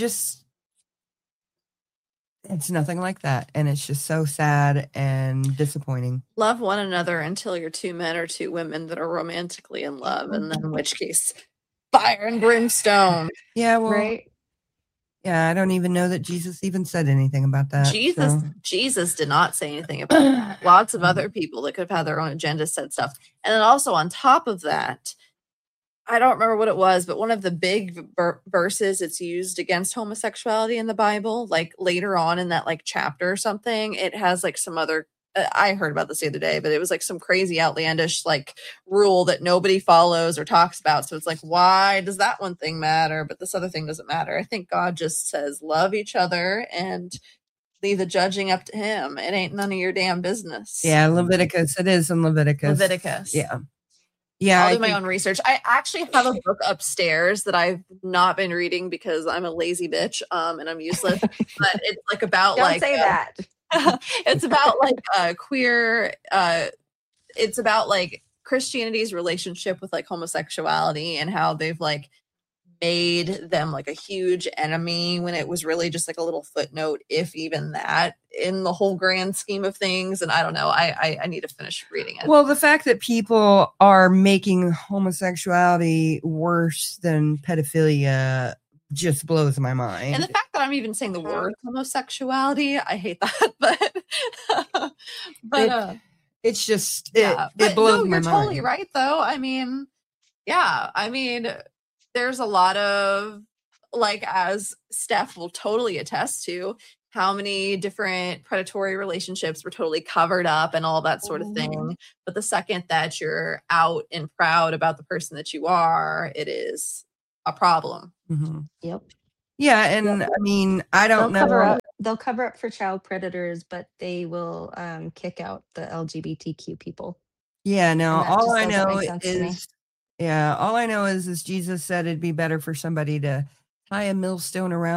nothing like that. And it's just so sad and disappointing. Love one another until you're 2 men or 2 women that are romantically in love. And then in which case, fire and brimstone. Yeah, well, right. Yeah, I don't even know that Jesus even said anything about that. Jesus did not say anything about that. Lots of other people that could have had their own agenda said stuff. And then also on top of that, I don't remember what it was, but one of the big verses it's used against homosexuality in the Bible, like later on in that like chapter or something, it has like some other, I heard about this the other day, but it was like some crazy outlandish like rule that nobody follows or talks about. So it's like, why does that one thing matter? But this other thing doesn't matter. I think God just says, love each other and leave the judging up to him. It ain't none of your damn business. Yeah, Leviticus. It is in Leviticus. Yeah. Yeah, I'll do my own research. I actually have a book upstairs that I've not been reading because I'm a lazy bitch and I'm useless. But it's like about Don't say that. It's about like queer. It's about like Christianity's relationship with like homosexuality and how they've like made them like a huge enemy when it was really just like a little footnote, if even that, in the whole grand scheme of things. And I don't know, I need to finish reading it. Well, the fact that people are making homosexuality worse than pedophilia just blows my mind. And the fact that I'm even saying the word homosexuality, I hate that. But it's just it blows my mind. You're totally right, though. I mean, there's a lot of, like, as Steph will totally attest to, how many different predatory relationships were totally covered up and all that sort of thing. But the second that you're out and proud about the person that you are, it is a problem. Yep. Yeah, and I mean, I don't know. They'll cover up for child predators, but they will kick out the LGBTQ people. Yeah, no, all I know is Jesus said it'd be better for somebody to tie a millstone around